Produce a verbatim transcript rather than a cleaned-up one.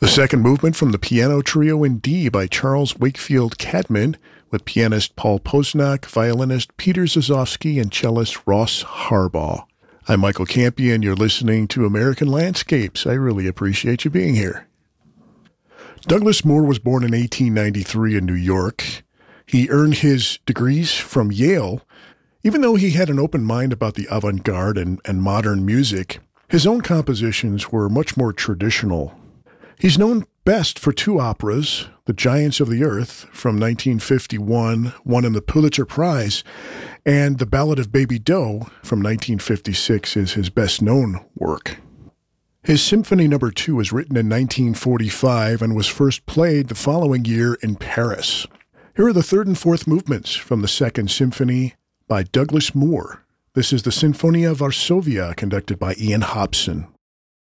The second movement from the Piano Trio in D by Charles Wakefield Cadman, with pianist Paul Posnack, violinist Peter Zazowski, and cellist Ross Harbaugh. I'm Michael Campion. You're listening to American Landscapes. I really appreciate you being here. Douglas Moore was born in eighteen ninety-three in New York. He earned his degrees from Yale. Even though he had an open mind about the avant-garde and, and modern music, his own compositions were much more traditional. He's known best for two operas, The Giants of the Earth from nineteen fifty-one, won him the Pulitzer Prize, and The Ballad of Baby Doe from nineteen fifty-six is his best-known work. His Symphony Number two was written in nineteen forty-five and was first played the following year in Paris. Here are the third and fourth movements from the Second Symphony by Douglas Moore. This is the Sinfonia Varsovia, conducted by Ian Hobson.